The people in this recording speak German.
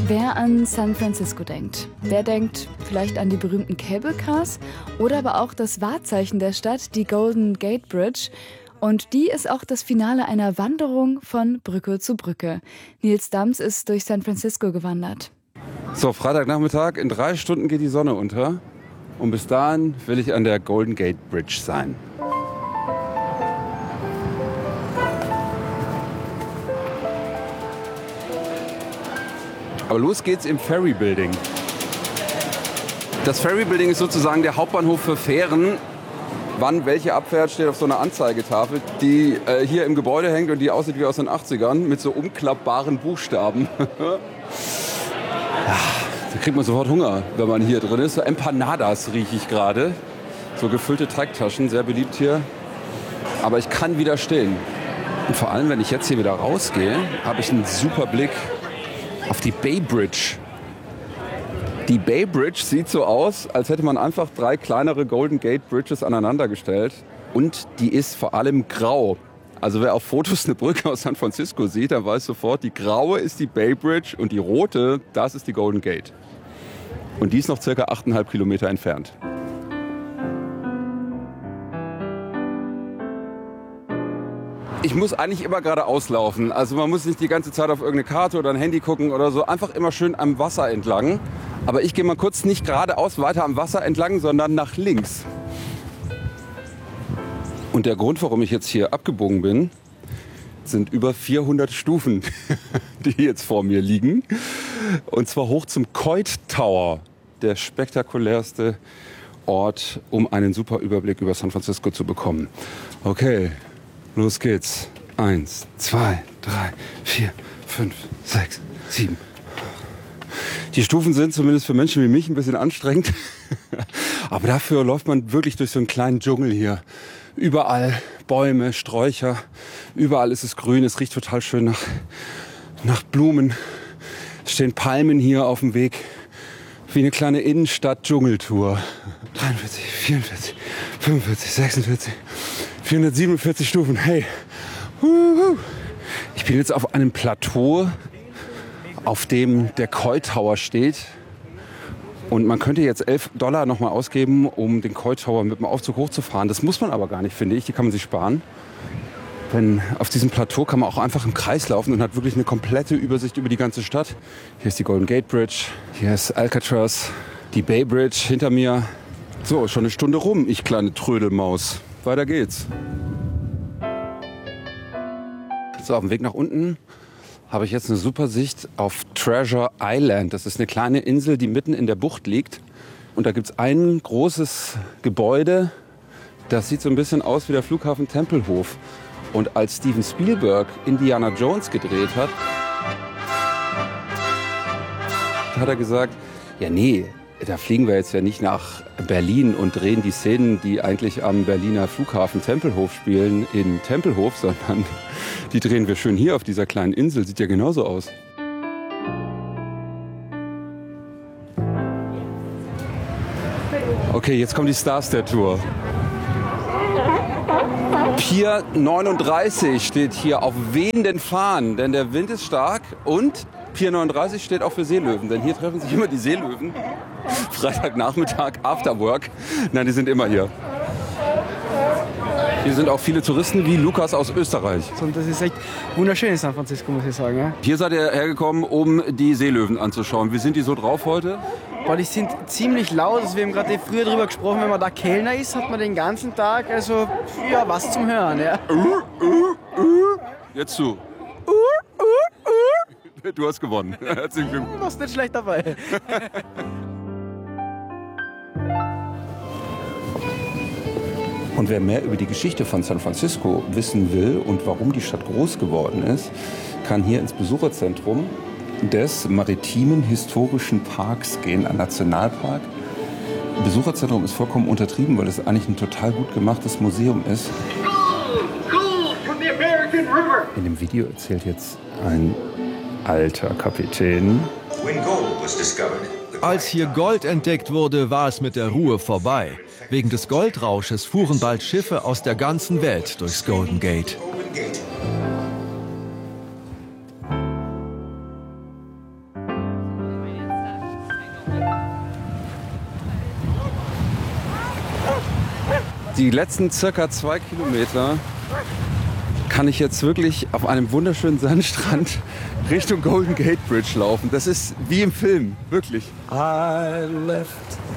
Wer an San Francisco denkt, der denkt vielleicht an die berühmten Cable Cars oder aber auch das Wahrzeichen der Stadt, die Golden Gate Bridge. Und die ist auch das Finale einer Wanderung von Brücke zu Brücke. Nils Dams ist durch San Francisco gewandert. So, Freitagnachmittag, in 3 Stunden geht die Sonne unter. Und bis dahin will ich an der Golden Gate Bridge sein. Aber los geht's im Ferry Building. Das Ferry Building ist sozusagen der Hauptbahnhof für Fähren. Wann welche abfährt, steht auf so einer Anzeigetafel, die hier im Gebäude hängt und die aussieht wie aus den 80ern mit so umklappbaren Buchstaben. Da kriegt man sofort Hunger, wenn man hier drin ist. So Empanadas rieche ich gerade. So gefüllte Teigtaschen, sehr beliebt hier. Aber ich kann widerstehen. Und vor allem, wenn ich jetzt hier wieder rausgehe, habe ich einen super Blick auf die Bay Bridge. Die Bay Bridge sieht so aus, als hätte man einfach 3 kleinere Golden Gate Bridges aneinandergestellt. Und die ist vor allem grau. Also wer auf Fotos eine Brücke aus San Francisco sieht, der weiß sofort, die graue ist die Bay Bridge und die rote, das ist die Golden Gate. Und die ist noch circa 8,5 Kilometer entfernt. Ich muss eigentlich immer geradeaus laufen. Also man muss nicht die ganze Zeit auf irgendeine Karte oder ein Handy gucken oder so. Einfach immer schön am Wasser entlang. Aber ich gehe mal kurz nicht geradeaus weiter am Wasser entlang, sondern nach links. Und der Grund, warum ich jetzt hier abgebogen bin, sind über 400 Stufen, die jetzt vor mir liegen. Und zwar hoch zum Coit Tower, der spektakulärste Ort, um einen super Überblick über San Francisco zu bekommen. Okay, los geht's. 1, 2, 3, 4, 5, 6, 7. Die Stufen sind zumindest für Menschen wie mich ein bisschen anstrengend. Aber dafür läuft man wirklich durch so einen kleinen Dschungel hier. Überall Bäume, Sträucher, überall ist es grün, es riecht total schön nach Blumen. Es stehen Palmen hier auf dem Weg, wie eine kleine Innenstadt-Dschungeltour. 43, 44, 45, 46, 447 Stufen, hey. Ich bin jetzt auf einem Plateau, auf dem der Coit Tower steht. Und man könnte jetzt $11 nochmal ausgeben, um den Coit Tower mit dem Aufzug hochzufahren. Das muss man aber gar nicht, finde ich. Die kann man sich sparen. Denn auf diesem Plateau kann man auch einfach im Kreis laufen und hat wirklich eine komplette Übersicht über die ganze Stadt. Hier ist die Golden Gate Bridge, hier ist Alcatraz, die Bay Bridge hinter mir. So, schon eine Stunde rum, ich kleine Trödelmaus. Weiter geht's. So, auf dem Weg nach unten habe ich jetzt eine super Sicht auf Treasure Island. Das ist eine kleine Insel, die mitten in der Bucht liegt. Und da gibt es ein großes Gebäude, das sieht so ein bisschen aus wie der Flughafen Tempelhof. Und als Steven Spielberg Indiana Jones gedreht hat, hat er gesagt, ja nee, da fliegen wir jetzt ja nicht nach Berlin und drehen die Szenen, die eigentlich am Berliner Flughafen Tempelhof spielen, in Tempelhof, sondern die drehen wir schön hier auf dieser kleinen Insel. Sieht ja genauso aus. Okay, jetzt kommen die Stars der Tour. Pier 39 steht hier auf wehenden Fahnen, denn der Wind ist stark und Pier 39 steht auch für Seelöwen, denn hier treffen sich immer die Seelöwen. Freitagnachmittag, Afterwork. Nein, die sind immer hier. Hier sind auch viele Touristen wie Lukas aus Österreich. Und das ist echt wunderschön in San Francisco, muss ich sagen. Ja. Hier seid ihr hergekommen, um die Seelöwen anzuschauen. Wie sind die so drauf heute? Boah, die sind ziemlich laut. Also wir haben gerade früher darüber gesprochen, wenn man da Kellner ist, hat man den ganzen Tag also ja, was zum Hören. Ja. Jetzt du. Du hast gewonnen. Herzlichen Glückwunsch. Du warst nicht schlecht dabei. Und wer mehr über die Geschichte von San Francisco wissen will und warum die Stadt groß geworden ist, kann hier ins Besucherzentrum des Maritimen Historischen Parks gehen, ein Nationalpark. Das Besucherzentrum ist vollkommen untertrieben, weil es eigentlich ein total gut gemachtes Museum ist. In dem Video erzählt jetzt ein alter Kapitän. Als hier Gold entdeckt wurde, war es mit der Ruhe vorbei. Wegen des Goldrausches fuhren bald Schiffe aus der ganzen Welt durchs Golden Gate. Die letzten circa 2 Kilometer kann ich jetzt wirklich auf einem wunderschönen Sandstrand Richtung Golden Gate Bridge laufen. Das ist wie im Film, wirklich. I left